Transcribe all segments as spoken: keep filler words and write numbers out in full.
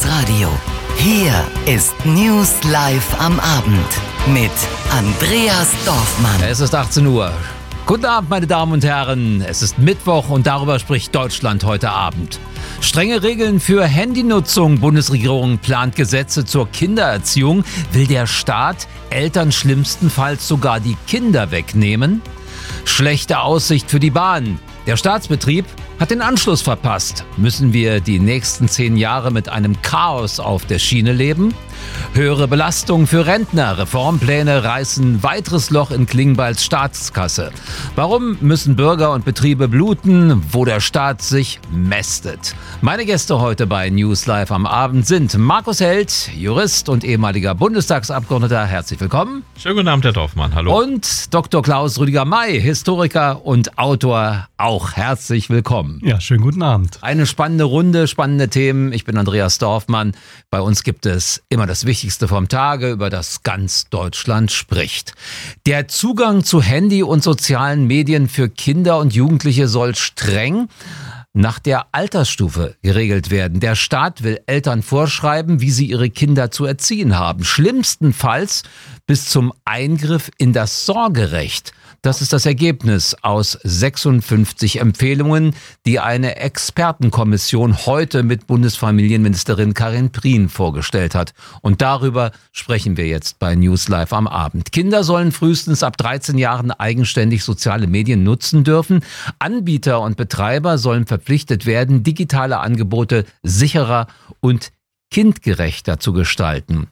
das Radio. Hier ist News Live am Abend mit Andreas Dorfmann. Es ist achtzehn Uhr. Guten Abend, meine Damen und Herren. Es ist Mittwoch und darüber spricht Deutschland heute Abend. Strenge Regeln für Handynutzung. Bundesregierung plant Gesetze zur Kindererziehung. Will der Staat Eltern schlimmstenfalls sogar die Kinder wegnehmen? Schlechte Aussicht für die Bahn. Der Staatsbetrieb hat den Anschluss verpasst. Müssen wir die nächsten zehn Jahre mit einem Chaos auf der Schiene leben? Höhere Belastung für Rentner. Reformpläne reißen weiteres Loch in Klingbeils Staatskasse. Warum müssen Bürger und Betriebe bluten, wo der Staat sich mästet? Meine Gäste heute bei News Live am Abend sind Markus Held, Jurist und ehemaliger Bundestagsabgeordneter. Herzlich willkommen. Schönen guten Abend, Herr Dorfmann. Hallo. Und Doktor Klaus Rüdiger May, Historiker und Autor. Auch herzlich willkommen. Ja, schönen guten Abend. Eine spannende Runde, spannende Themen. Ich bin Andreas Dorfmann. Bei uns gibt es immer das Wichtigste vom Tage, über das ganz Deutschland spricht. Der Zugang zu Handy und sozialen Medien für Kinder und Jugendliche soll streng nach der Altersstufe geregelt werden. Der Staat will Eltern vorschreiben, wie sie ihre Kinder zu erziehen haben. Schlimmstenfalls bis zum Eingriff in das Sorgerecht. Das ist das Ergebnis aus sechsundfünfzig Empfehlungen, die eine Expertenkommission heute mit Bundesfamilienministerin Karin Prien vorgestellt hat. Und darüber sprechen wir jetzt bei News Live am Abend. Kinder sollen frühestens ab dreizehn Jahren eigenständig soziale Medien nutzen dürfen. Anbieter und Betreiber sollen verpflichtet werden, digitale Angebote sicherer und kindgerechter zu gestalten.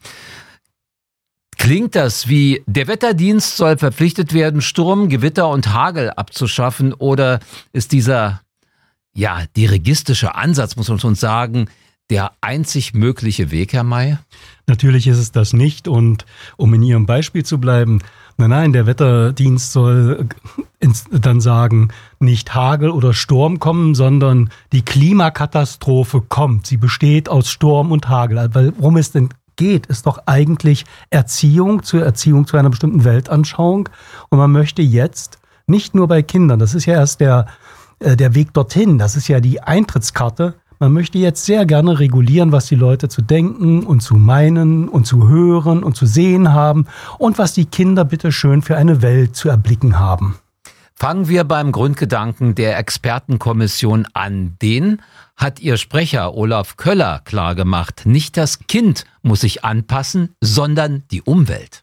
Klingt das wie, der Wetterdienst soll verpflichtet werden, Sturm, Gewitter und Hagel abzuschaffen? Oder ist dieser, ja, dirigistische Ansatz, muss man schon sagen, der einzig mögliche Weg, Herr May? Natürlich ist es das nicht. Und um in Ihrem Beispiel zu bleiben, nein, nein, der Wetterdienst soll ins, dann sagen, nicht Hagel oder Sturm kommen, sondern die Klimakatastrophe kommt. Sie besteht aus Sturm und Hagel. Weil, worum es denn geht, ist doch eigentlich Erziehung zur Erziehung zu einer bestimmten Weltanschauung. Und man möchte jetzt nicht nur bei Kindern, das ist ja erst der, äh, der Weg dorthin, das ist ja die Eintrittskarte. Man möchte jetzt sehr gerne regulieren, was die Leute zu denken und zu meinen und zu hören und zu sehen haben und was die Kinder bitte schön für eine Welt zu erblicken haben. Fangen wir beim Grundgedanken der Expertenkommission an. Den hat ihr Sprecher Olaf Köller klargemacht. Nicht das Kind muss sich anpassen, sondern die Umwelt.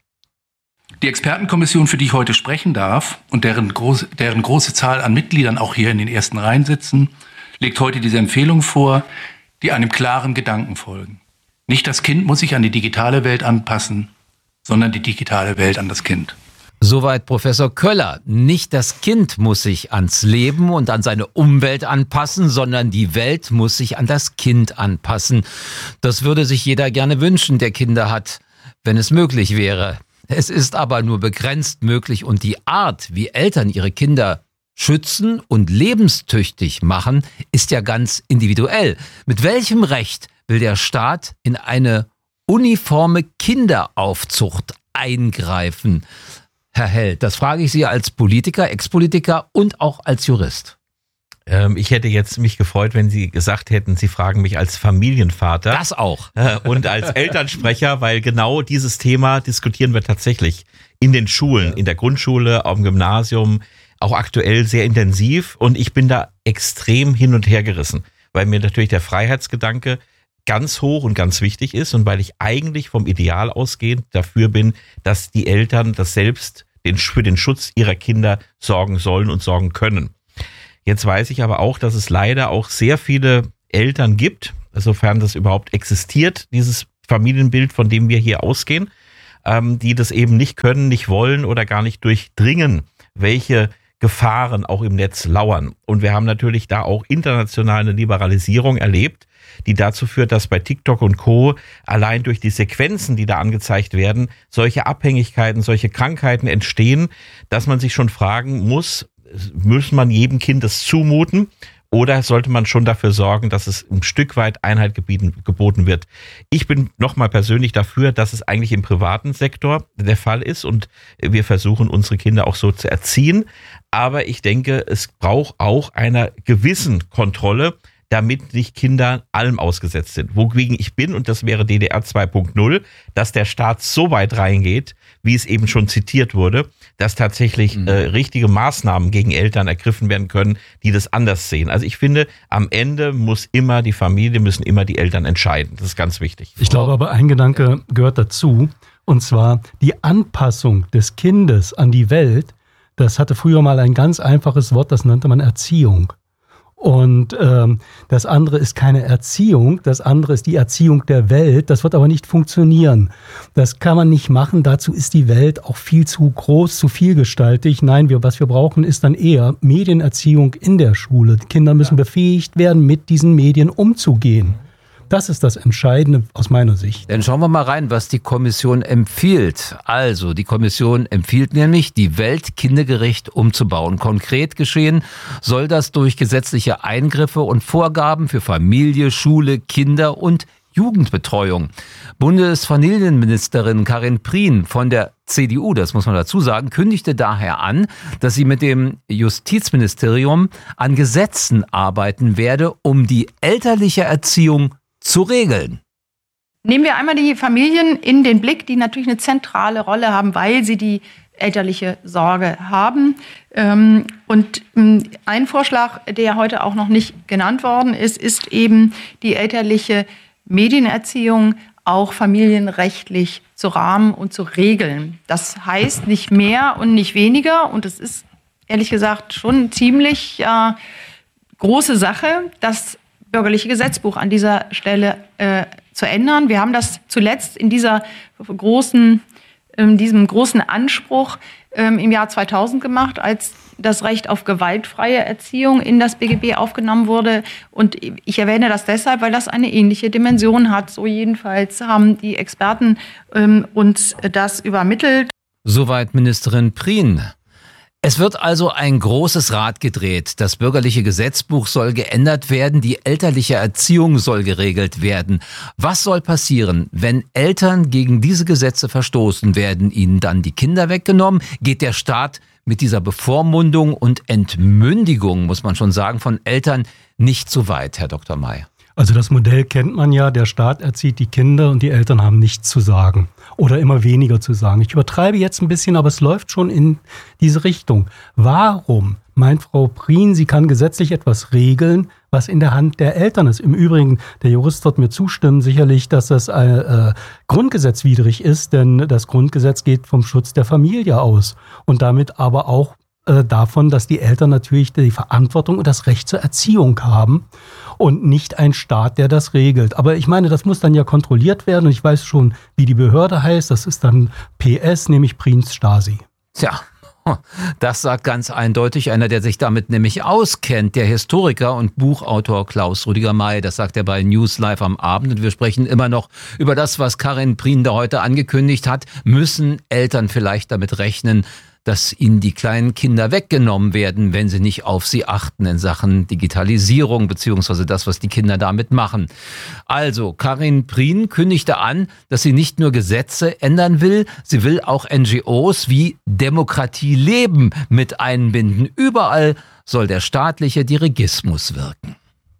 Die Expertenkommission, für die ich heute sprechen darf und deren, groß, deren große Zahl an Mitgliedern auch hier in den ersten Reihen sitzen, legt heute diese Empfehlung vor, die einem klaren Gedanken folgen. Nicht das Kind muss sich an die digitale Welt anpassen, sondern die digitale Welt an das Kind. Soweit Professor Köller. Nicht das Kind muss sich ans Leben und an seine Umwelt anpassen, sondern die Welt muss sich an das Kind anpassen. Das würde sich jeder gerne wünschen, der Kinder hat, wenn es möglich wäre. Es ist aber nur begrenzt möglich und die Art, wie Eltern ihre Kinder schützen und lebenstüchtig machen, ist ja ganz individuell. Mit welchem Recht will der Staat in eine uniforme Kinderaufzucht eingreifen? Herr Held, das frage ich Sie als Politiker, Ex-Politiker und auch als Jurist. Ähm, ich hätte jetzt mich gefreut, wenn Sie gesagt hätten, Sie fragen mich als Familienvater. Das auch. Äh, und als Elternsprecher, weil genau dieses Thema diskutieren wir tatsächlich in den Schulen, in der Grundschule, auf dem Gymnasium, auch aktuell sehr intensiv. Und ich bin da extrem hin und her gerissen, weil mir natürlich der Freiheitsgedanke ganz hoch und ganz wichtig ist und weil ich eigentlich vom Ideal ausgehend dafür bin, dass die Eltern das selbst den, für den Schutz ihrer Kinder sorgen sollen und sorgen können. Jetzt weiß ich aber auch, dass es leider auch sehr viele Eltern gibt, sofern das überhaupt existiert, dieses Familienbild, von dem wir hier ausgehen, ähm, die das eben nicht können, nicht wollen oder gar nicht durchdringen, welche Gefahren auch im Netz lauern. Und wir haben natürlich da auch international eine Liberalisierung erlebt, die dazu führt, dass bei TikTok und Co. allein durch die Sequenzen, die da angezeigt werden, solche Abhängigkeiten, solche Krankheiten entstehen, dass man sich schon fragen muss, muss man jedem Kind das zumuten oder sollte man schon dafür sorgen, dass es ein Stück weit Einheit gebieten, geboten wird? Ich bin nochmal persönlich dafür, dass es eigentlich im privaten Sektor der Fall ist und wir versuchen, unsere Kinder auch so zu erziehen. Aber ich denke, es braucht auch einer gewissen Kontrolle damit nicht Kinder allem ausgesetzt sind. Wogegen ich bin, und das wäre D D R zwei Punkt null, dass der Staat so weit reingeht, wie es eben schon zitiert wurde, dass tatsächlich mhm. äh, richtige Maßnahmen gegen Eltern ergriffen werden können, die das anders sehen. Also ich finde, am Ende muss immer die Familie, müssen immer die Eltern entscheiden. Das ist ganz wichtig. Ich glaube aber, ein Gedanke gehört dazu, und zwar die Anpassung des Kindes an die Welt. Das hatte früher mal ein ganz einfaches Wort, das nannte man Erziehung. Und ähm, das andere ist keine Erziehung, das andere ist die Erziehung der Welt. Das wird aber nicht funktionieren. Das kann man nicht machen. Dazu ist die Welt auch viel zu groß, zu vielgestaltig. Nein, wir, was wir brauchen, ist dann eher Medienerziehung in der Schule. Die Kinder müssen befähigt werden, mit diesen Medien umzugehen. Das ist das Entscheidende aus meiner Sicht. Dann schauen wir mal rein, was die Kommission empfiehlt. Also, die Kommission empfiehlt nämlich, die Welt kindergerecht umzubauen. Konkret geschehen soll das durch gesetzliche Eingriffe und Vorgaben für Familie, Schule, Kinder und Jugendbetreuung. Bundesfamilienministerin Karin Prien von der C D U, das muss man dazu sagen, kündigte daher an, dass sie mit dem Justizministerium an Gesetzen arbeiten werde, um die elterliche Erziehung zu regeln. Nehmen wir einmal die Familien in den Blick, die natürlich eine zentrale Rolle haben, weil sie die elterliche Sorge haben. Und ein Vorschlag, der heute auch noch nicht genannt worden ist, ist eben die elterliche Medienerziehung auch familienrechtlich zu rahmen und zu regeln. Das heißt nicht mehr und nicht weniger. Und es ist ehrlich gesagt schon eine ziemlich äh, große Sache, das bürgerliche Gesetzbuch an dieser Stelle äh, zu ändern. Wir haben das zuletzt in dieser großen, in diesem großen Anspruch ähm, im Jahr zweitausend gemacht, als das Recht auf gewaltfreie Erziehung in das B G B aufgenommen wurde. Und ich erwähne das deshalb, weil das eine ähnliche Dimension hat. So jedenfalls haben die Experten ähm, uns das übermittelt. Soweit Ministerin Prien. Es wird also ein großes Rad gedreht. Das bürgerliche Gesetzbuch soll geändert werden, die elterliche Erziehung soll geregelt werden. Was soll passieren, wenn Eltern gegen diese Gesetze verstoßen? Werden ihnen dann die Kinder weggenommen? Geht der Staat mit dieser Bevormundung und Entmündigung, muss man schon sagen, von Eltern nicht zu weit, Herr Doktor May? Also das Modell kennt man ja, der Staat erzieht die Kinder und die Eltern haben nichts zu sagen oder immer weniger zu sagen. Ich übertreibe jetzt ein bisschen, aber es läuft schon in diese Richtung. Warum meint Frau Prien, sie kann gesetzlich etwas regeln, was in der Hand der Eltern ist? Im Übrigen, der Jurist wird mir zustimmen, sicherlich, dass das äh, äh, grundgesetzwidrig ist, denn das Grundgesetz geht vom Schutz der Familie aus und damit aber auch äh, davon, dass die Eltern natürlich die Verantwortung und das Recht zur Erziehung haben. Und nicht ein Staat, der das regelt. Aber ich meine, das muss dann ja kontrolliert werden. Und ich weiß schon, wie die Behörde heißt. Das ist dann P S, nämlich Priens Stasi. Tja, das sagt ganz eindeutig einer, der sich damit nämlich auskennt. Der Historiker und Buchautor Klaus Rüdiger May. Das sagt er bei News Live am Abend. Und wir sprechen immer noch über das, was Karin Prien da heute angekündigt hat. Müssen Eltern vielleicht damit rechnen, dass ihnen die kleinen Kinder weggenommen werden, wenn sie nicht auf sie achten in Sachen Digitalisierung beziehungsweise das, was die Kinder damit machen. Also, Karin Prien kündigte an, dass sie nicht nur Gesetze ändern will, sie will auch N G Os wie Demokratie leben mit einbinden. Überall soll der staatliche Dirigismus wirken.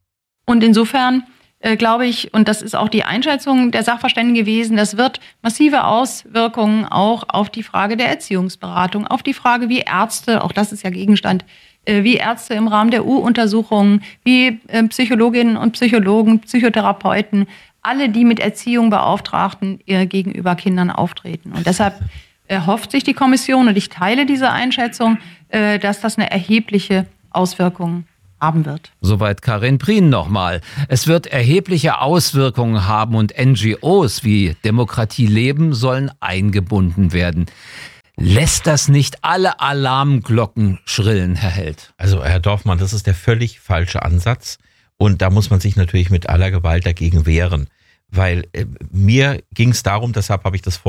Und insofern Äh, glaube ich, und das ist auch die Einschätzung der Sachverständigen gewesen, das wird massive Auswirkungen auch auf die Frage der Erziehungsberatung, auf die Frage, wie Ärzte, auch das ist ja Gegenstand, äh, wie Ärzte im Rahmen der U-Untersuchungen, wie äh, Psychologinnen und Psychologen, Psychotherapeuten, alle, die mit Erziehung Beauftragten äh, gegenüber Kindern auftreten. Und deshalb erhofft sich die Kommission, und ich teile diese Einschätzung, äh, dass das eine erhebliche Auswirkung haben wird. Soweit Karin Prien nochmal. Es wird erhebliche Auswirkungen haben und N G Os wie Demokratie leben sollen eingebunden werden. Lässt das nicht alle Alarmglocken schrillen, Herr Held? Also, Herr Dorfmann, das ist der völlig falsche Ansatz. Und da muss man sich natürlich mit aller Gewalt dagegen wehren. Weil äh, mir ging es darum, deshalb habe ich das vorhin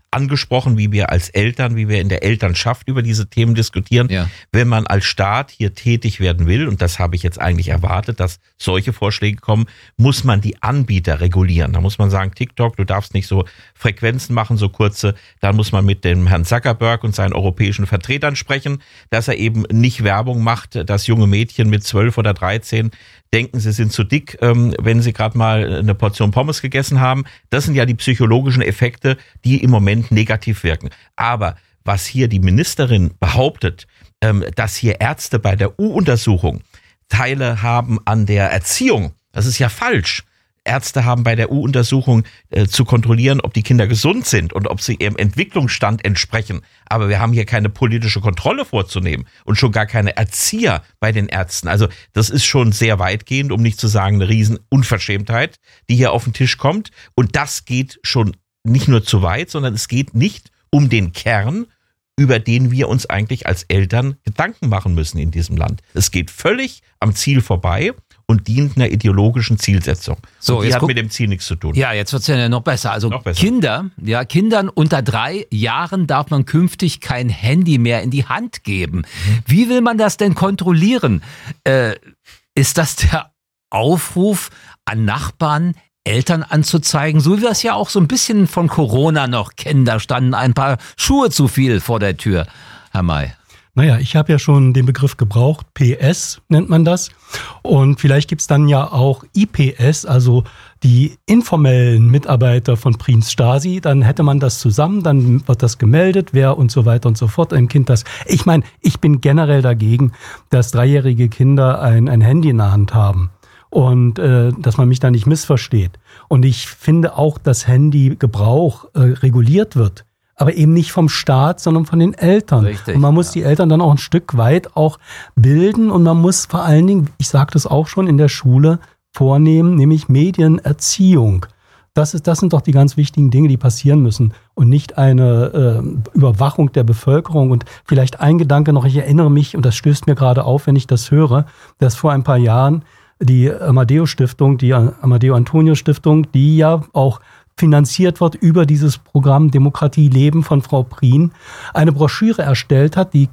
angesprochen, wie wir als Eltern, wie wir in der Elternschaft über diese Themen diskutieren. Ja. Wenn man als Staat hier tätig werden will, und das habe ich jetzt eigentlich erwartet, dass solche Vorschläge kommen, muss man die Anbieter regulieren. Da muss man sagen, TikTok, du darfst nicht so Frequenzen machen, so kurze. Dann muss man mit dem Herrn Zuckerberg und seinen europäischen Vertretern sprechen, dass er eben nicht Werbung macht, dass junge Mädchen mit zwölf oder dreizehn denken, sie sind zu dick, ähm, wenn sie gerade mal eine Portion Pommes gegessen haben. Das sind ja die psychologischen Effekte, die im Moment negativ wirken. Aber was hier die Ministerin behauptet, ähm, dass hier Ärzte bei der U-Untersuchung Teile haben an der Erziehung, das ist ja falsch. Ärzte haben bei der U-Untersuchung äh, zu kontrollieren, ob die Kinder gesund sind und ob sie ihrem Entwicklungsstand entsprechen. Aber wir haben hier keine politische Kontrolle vorzunehmen und schon gar keine Erzieher bei den Ärzten. Also das ist schon sehr weitgehend, um nicht zu sagen eine Riesenunverschämtheit, die hier auf den Tisch kommt. Und das geht schon nicht nur zu weit, sondern es geht nicht um den Kern, über den wir uns eigentlich als Eltern Gedanken machen müssen in diesem Land. Es geht völlig am Ziel vorbei und dient einer ideologischen Zielsetzung. So, und die jetzt hat guck, mit dem Ziel nichts zu tun. Ja, jetzt wird's ja noch besser. Also Noch besser. Kinder, ja, Kindern unter drei Jahren darf man künftig kein Handy mehr in die Hand geben. Mhm. Wie will man das denn kontrollieren? Äh, ist das der Aufruf an Nachbarn, Eltern anzuzeigen, so wie wir es ja auch so ein bisschen von Corona noch kennen? Da standen ein paar Schuhe zu viel vor der Tür, Herr May. Naja, ich habe ja schon den Begriff gebraucht, P S nennt man das. Und vielleicht gibt's dann ja auch I P S, also die informellen Mitarbeiter von Prinz Stasi. Dann hätte man das zusammen, dann wird das gemeldet, wer und so weiter und so fort. Ein Kind, das, ich meine, ich bin generell dagegen, dass dreijährige Kinder ein, ein Handy in der Hand haben. Und äh, dass man mich da nicht missversteht. Und ich finde auch, dass Handygebrauch äh, reguliert wird. Aber eben nicht vom Staat, sondern von den Eltern. Richtig, und man muss ja. die Eltern dann auch ein Stück weit auch bilden. Und man muss vor allen Dingen, ich sage das auch schon, in der Schule vornehmen, nämlich Medienerziehung. Das ist, das sind doch die ganz wichtigen Dinge, die passieren müssen. Und nicht eine äh, Überwachung der Bevölkerung. Und vielleicht ein Gedanke noch, ich erinnere mich, und das stößt mir gerade auf, wenn ich das höre, dass vor ein paar Jahren die Amadeo-Stiftung, die Amadeo-Antonio-Stiftung, die ja auch finanziert wird über dieses Programm Demokratie leben von Frau Prien, eine Broschüre erstellt hat, die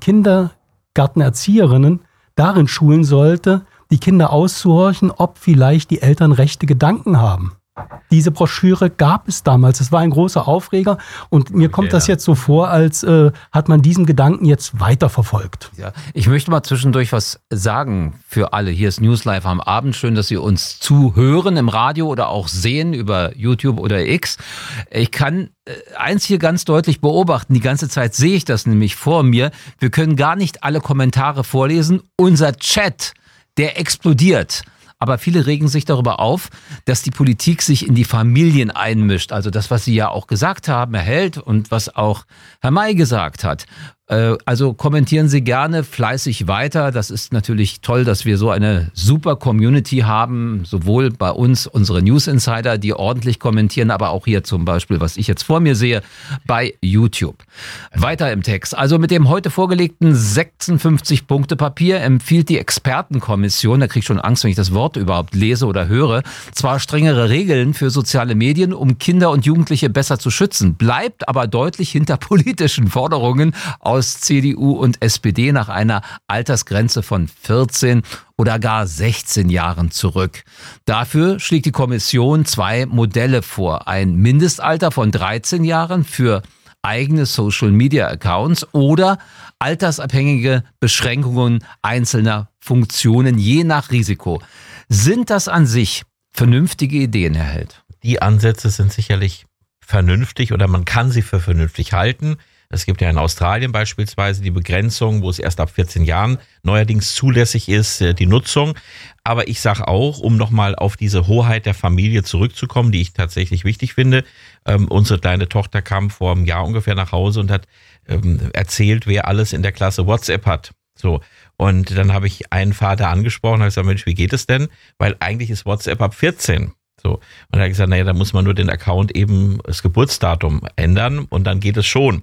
Kindergartenerzieherinnen darin schulen sollte, die Kinder auszuhorchen, ob vielleicht die Eltern rechte Gedanken haben. Diese Broschüre gab es damals. Es war ein großer Aufreger und mir kommt das jetzt so vor, als äh, hat man diesen Gedanken jetzt weiterverfolgt. Ja, ich möchte mal zwischendurch was sagen für alle. Hier ist News Live am Abend. Schön, dass Sie uns zuhören im Radio oder auch sehen über YouTube oder X. Ich kann äh, eins hier ganz deutlich beobachten. Die ganze Zeit sehe ich das nämlich vor mir. Wir können gar nicht alle Kommentare vorlesen. Unser Chat, der explodiert. Aber viele regen sich darüber auf, dass die Politik sich in die Familien einmischt. Also das, was Sie ja auch gesagt haben, Herr Held, und was auch Herr May gesagt hat. Also kommentieren Sie gerne fleißig weiter. Das ist natürlich toll, dass wir so eine super Community haben, sowohl bei uns, unsere News Insider, die ordentlich kommentieren, aber auch hier zum Beispiel, was ich jetzt vor mir sehe, bei YouTube. Weiter im Text. Also mit dem heute vorgelegten sechsundfünfzig-Punkte-Papier empfiehlt die Expertenkommission, da kriege ich schon Angst, wenn ich das Wort überhaupt lese oder höre, zwar strengere Regeln für soziale Medien, um Kinder und Jugendliche besser zu schützen, bleibt aber deutlich hinter politischen Forderungen aus C D U und S P D nach einer Altersgrenze von vierzehn oder gar sechzehn Jahren zurück. Dafür schlägt die Kommission zwei Modelle vor. Ein Mindestalter von dreizehn Jahren für eigene Social-Media-Accounts oder altersabhängige Beschränkungen einzelner Funktionen je nach Risiko. Sind das an sich vernünftige Ideen, Herr Held? Die Ansätze sind sicherlich vernünftig oder man kann sie für vernünftig halten. Es gibt ja in Australien beispielsweise die Begrenzung, wo es erst ab vierzehn Jahren neuerdings zulässig ist, die Nutzung. Aber ich sage auch, um nochmal auf diese Hoheit der Familie zurückzukommen, die ich tatsächlich wichtig finde. Ähm, unsere kleine Tochter kam vor einem Jahr ungefähr nach Hause und hat ähm, erzählt, wer alles in der Klasse WhatsApp hat. So. Und dann habe ich einen Vater angesprochen und habe gesagt, Mensch, wie geht es denn? Weil eigentlich ist WhatsApp ab vierzehn. So. Und er hat gesagt, naja, da muss man nur den Account eben das Geburtsdatum ändern und dann geht es schon.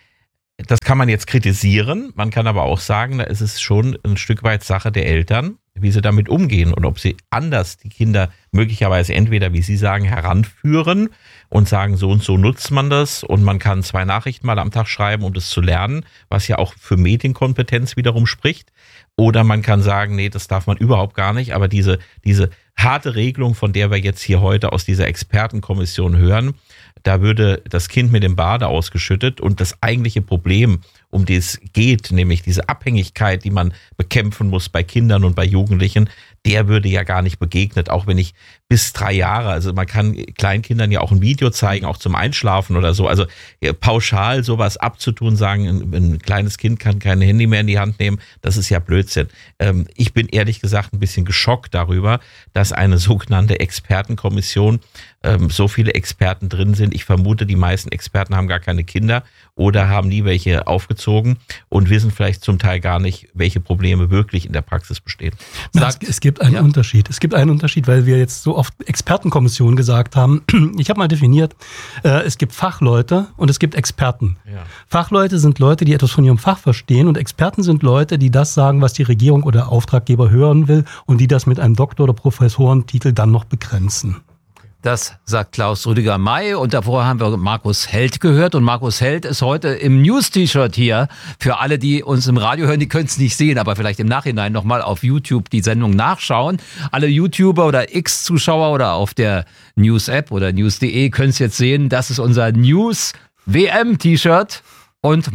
Das kann man jetzt kritisieren, man kann aber auch sagen, da ist es schon ein Stück weit Sache der Eltern, wie sie damit umgehen und ob sie anders die Kinder möglicherweise entweder, wie Sie sagen, heranführen und sagen, so und so nutzt man das und man kann zwei Nachrichten mal am Tag schreiben, um das zu lernen, was ja auch für Medienkompetenz wiederum spricht. Oder man kann sagen, nee, das darf man überhaupt gar nicht. Aber diese, diese harte Regelung, von der wir jetzt hier heute aus dieser Expertenkommission hören, da würde das Kind mit dem Bade ausgeschüttet und das eigentliche Problem, um das es geht, nämlich diese Abhängigkeit, die man bekämpfen muss bei Kindern und bei Jugendlichen, der würde ja gar nicht begegnet, auch wenn ich bis drei Jahre, also man kann Kleinkindern ja auch ein Video zeigen, auch zum Einschlafen oder so, also pauschal sowas abzutun, sagen, ein, ein kleines Kind kann kein Handy mehr in die Hand nehmen, das ist ja Blödsinn. Ähm, ich bin ehrlich gesagt ein bisschen geschockt darüber, dass eine sogenannte Expertenkommission ähm, so viele Experten drin sind. Ich vermute, die meisten Experten haben gar keine Kinder oder haben nie welche aufgezogen und wissen vielleicht zum Teil gar nicht, welche Probleme wirklich in der Praxis bestehen. Sagt, es gibt einen ja. Unterschied. Es gibt einen Unterschied, weil wir jetzt so oft Expertenkommission gesagt haben. Ich habe mal definiert, äh, es gibt Fachleute und es gibt Experten. Ja. Fachleute sind Leute, die etwas von ihrem Fach verstehen und Experten sind Leute, die das sagen, was die Regierung oder Auftraggeber hören will und die das mit einem Doktor- oder Professorentitel dann noch begrenzen. Das sagt Klaus Rüdiger May und davor haben wir Markus Held gehört und Markus Held ist heute im News-T-Shirt hier. Für alle, die uns im Radio hören, die können es nicht sehen, aber vielleicht im Nachhinein nochmal auf YouTube die Sendung nachschauen. Alle YouTuber oder X-Zuschauer oder auf der News-App oder news punkt de können es jetzt sehen. Das ist unser News-W M-T-Shirt und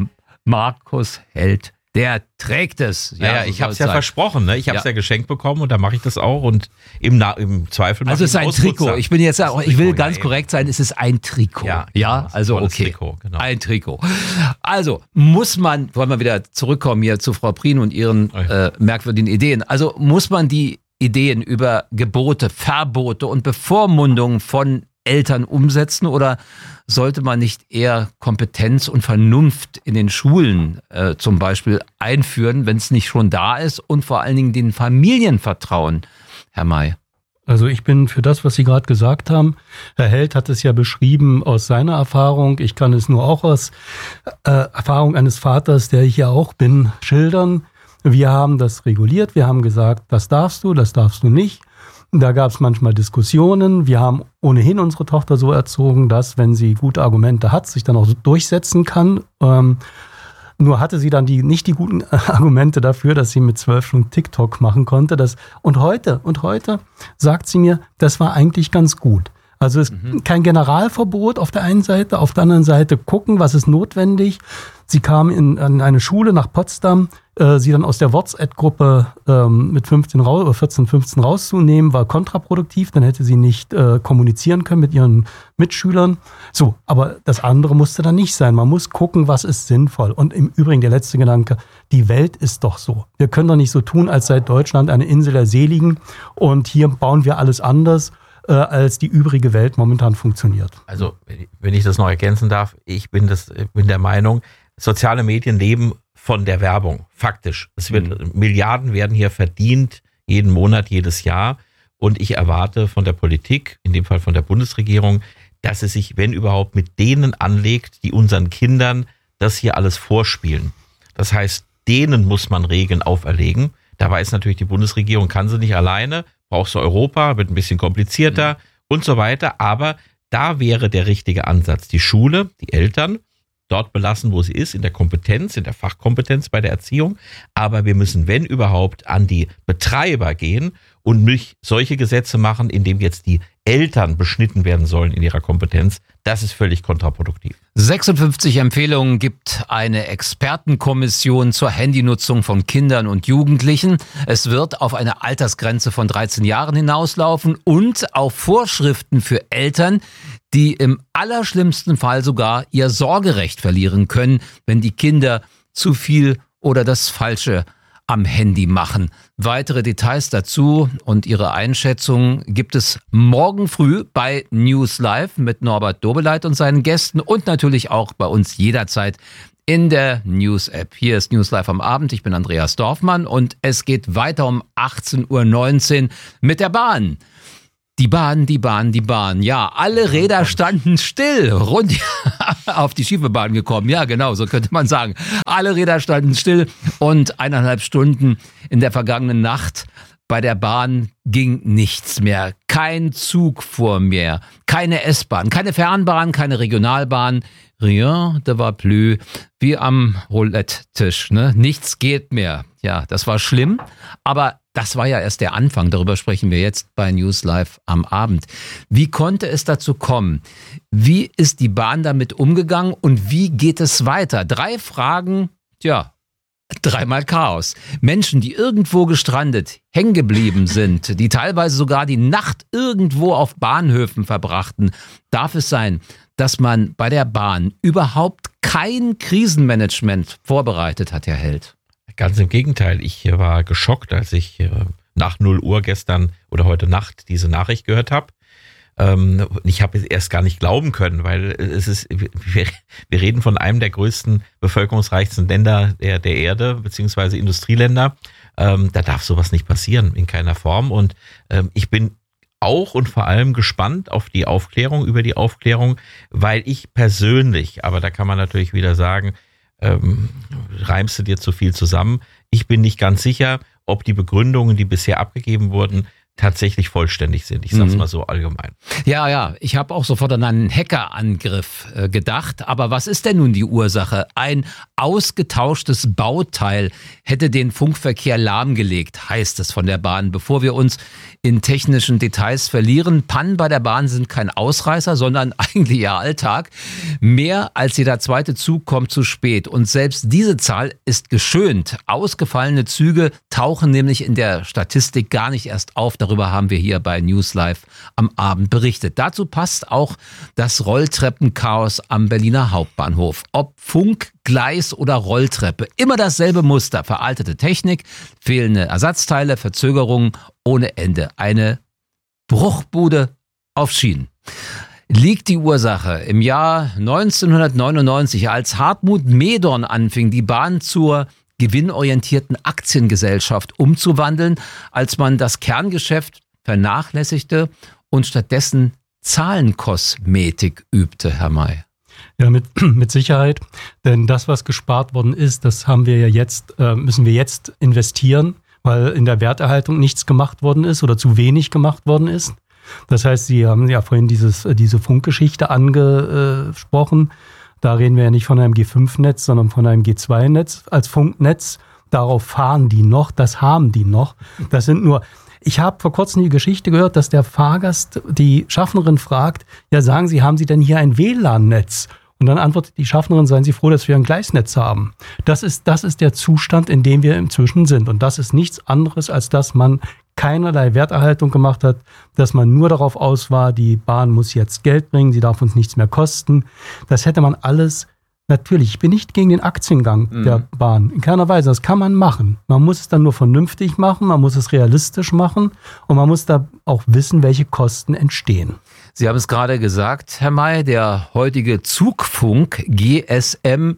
Markus Held, der trägt es. Ja, ja, so ich habe es ja sein. versprochen, ne? Ich habe es ja. ja geschenkt bekommen und da mache ich das auch und im, Na- im Zweifel mache also ich es ist ein Trikot. Ich bin jetzt auch, ich will ganz ja, korrekt sein, es ist ein Trikot. Ja, ja, also okay. Trikot, genau. Ein Trikot. Also muss man, wollen wir wieder zurückkommen hier zu Frau Prien und ihren äh, merkwürdigen Ideen. Also muss man die Ideen über Gebote, Verbote und Bevormundungen von Eltern umsetzen oder sollte man nicht eher Kompetenz und Vernunft in den Schulen äh, zum Beispiel einführen, wenn es nicht schon da ist und vor allen Dingen den Familien vertrauen, Herr May? Also ich bin für das, was Sie gerade gesagt haben. Herr Held hat es ja beschrieben aus seiner Erfahrung. Ich kann es nur auch aus äh, Erfahrung eines Vaters, der ich ja auch bin, schildern. Wir haben das reguliert. Wir haben gesagt, das darfst du, das darfst du nicht. Da gab es manchmal Diskussionen. Wir haben ohnehin unsere Tochter so erzogen, dass, wenn sie gute Argumente hat, sich dann auch so durchsetzen kann. Ähm, nur hatte sie dann die, nicht die guten Argumente dafür, dass sie mit zwölf Stunden TikTok machen konnte. Das, und heute, und heute sagt sie mir, das war eigentlich ganz gut. Also es ist mhm. kein Generalverbot auf der einen Seite, auf der anderen Seite gucken, was ist notwendig. Sie kam in, in eine Schule nach Potsdam, äh, sie dann aus der WhatsApp-Gruppe ähm, mit fünfzehn raus, oder vierzehn, fünfzehn rauszunehmen, war kontraproduktiv, dann hätte sie nicht äh, kommunizieren können mit ihren Mitschülern. So, aber das andere musste dann nicht sein. Man muss gucken, was ist sinnvoll. Und im Übrigen der letzte Gedanke, die Welt ist doch so. Wir können doch nicht so tun, als sei Deutschland eine Insel der Seligen und hier bauen wir alles anders, als die übrige Welt momentan funktioniert. Also, wenn ich das noch ergänzen darf, ich bin, das, bin der Meinung, soziale Medien leben von der Werbung, faktisch. Es wird, mhm. Milliarden werden hier verdient, jeden Monat, jedes Jahr. Und ich erwarte von der Politik, in dem Fall von der Bundesregierung, dass es sich, wenn überhaupt, mit denen anlegt, die unseren Kindern das hier alles vorspielen. Das heißt, denen muss man Regeln auferlegen. Da weiß natürlich die Bundesregierung, kann sie nicht alleine, brauchst du Europa, wird ein bisschen komplizierter mhm. und so weiter. Aber da wäre der richtige Ansatz. Die Schule, die Eltern, dort belassen, wo sie ist, in der Kompetenz, in der Fachkompetenz bei der Erziehung. Aber wir müssen, wenn überhaupt, an die Betreiber gehen und nicht solche Gesetze machen, in denen jetzt die Eltern beschnitten werden sollen in ihrer Kompetenz. Das ist völlig kontraproduktiv. sechsundfünfzig Empfehlungen gibt eine Expertenkommission zur Handynutzung von Kindern und Jugendlichen. Es wird auf eine Altersgrenze von dreizehn Jahren hinauslaufen und auf Vorschriften für Eltern, die im allerschlimmsten Fall sogar ihr Sorgerecht verlieren können, wenn die Kinder zu viel oder das Falsche am Handy machen. Weitere Details dazu und Ihre Einschätzung gibt es morgen früh bei News Live mit Norbert Dobeleit und seinen Gästen und natürlich auch bei uns jederzeit in der News-App. Hier ist News Live am Abend. Ich bin Andreas Dorfmann und es geht weiter um achtzehn Uhr neunzehn mit der Bahn. Die Bahn, die Bahn, die Bahn. Ja, alle Räder standen still. Rund auf die schiefe Bahn gekommen. Ja, genau, so könnte man sagen. Alle Räder standen still und eineinhalb Stunden in der vergangenen Nacht Bei der Bahn ging nichts mehr. Kein Zug fuhr mehr. Keine S-Bahn, keine Fernbahn, keine Regionalbahn. Rien de va plus. Wie am Roulette-Tisch. Ne? Nichts geht mehr. Ja, das war schlimm. Aber das war ja erst der Anfang. Darüber sprechen wir jetzt bei News Live am Abend. Wie konnte es dazu kommen? Wie ist die Bahn damit umgegangen? Und wie geht es weiter? Drei Fragen, ja, dreimal Chaos. Menschen, die irgendwo gestrandet, hängen geblieben sind, die teilweise sogar die Nacht irgendwo auf Bahnhöfen verbrachten. Darf es sein, dass man bei der Bahn überhaupt kein Krisenmanagement vorbereitet hat, Herr Held? Ganz im Gegenteil. Ich war geschockt, als ich nach null Uhr gestern oder heute Nacht diese Nachricht gehört habe. Ich habe es erst gar nicht glauben können, weil es ist, wir, wir reden von einem der größten, bevölkerungsreichsten Länder der, der Erde, beziehungsweise Industrieländer. Ähm, da darf sowas nicht passieren, in keiner Form. Und ähm, ich bin auch und vor allem gespannt auf die Aufklärung, über die Aufklärung, weil ich persönlich, aber da kann man natürlich wieder sagen, ähm, reimst du dir zu viel zusammen. Ich bin nicht ganz sicher, ob die Begründungen, die bisher abgegeben wurden, tatsächlich vollständig sind. Ich sage es mal so allgemein. Ja, ja, ich habe auch sofort an einen Hackerangriff äh, gedacht. Aber was ist denn nun die Ursache? Ein ausgetauschtes Bauteil hätte den Funkverkehr lahmgelegt, heißt es von der Bahn. Bevor wir uns in technischen Details verlieren, Pannen bei der Bahn sind kein Ausreißer, sondern eigentlich ihr Alltag. Mehr als jeder zweite Zug kommt zu spät. Und selbst diese Zahl ist geschönt. Ausgefallene Züge tauchen nämlich in der Statistik gar nicht erst auf. Darüber haben wir hier bei News Live am Abend berichtet. Dazu passt auch das Rolltreppenchaos am Berliner Hauptbahnhof. Ob Funk, Gleis oder Rolltreppe, immer dasselbe Muster. Veraltete Technik, fehlende Ersatzteile, Verzögerungen ohne Ende. Eine Bruchbude auf Schienen. Liegt die Ursache im Jahr neunzehnhundertneunundneunzig, als Hartmut Medorn anfing, die Bahn zur gewinnorientierten Aktiengesellschaft umzuwandeln, als man das Kerngeschäft vernachlässigte und stattdessen Zahlenkosmetik übte, Herr May? Ja, mit, mit Sicherheit. Denn das, was gespart worden ist, das haben wir ja jetzt, äh, müssen wir jetzt investieren, weil in der Werterhaltung nichts gemacht worden ist oder zu wenig gemacht worden ist. Das heißt, Sie haben ja vorhin dieses, diese Funkgeschichte angesprochen. Da reden wir ja nicht von einem G fünf Netz, sondern von einem G zwei Netz als Funknetz. Darauf fahren die noch, das haben die noch. Das sind nur, ich habe vor kurzem die Geschichte gehört, dass der Fahrgast die Schaffnerin fragt, ja sagen Sie, haben Sie denn hier ein W L A N-Netz? Und dann antwortet die Schaffnerin, seien Sie froh, dass wir ein Gleisnetz haben. Das ist, das ist der Zustand, in dem wir inzwischen sind. Und das ist nichts anderes, als dass man keinerlei Werterhaltung gemacht hat, dass man nur darauf aus war, die Bahn muss jetzt Geld bringen, sie darf uns nichts mehr kosten. Das hätte man alles, natürlich, ich bin nicht gegen den Aktiengang mhm. der Bahn, in keiner Weise, das kann man machen. Man muss es dann nur vernünftig machen, man muss es realistisch machen und man muss da auch wissen, welche Kosten entstehen. Sie haben es gerade gesagt, Herr May, der heutige Zugfunk G S M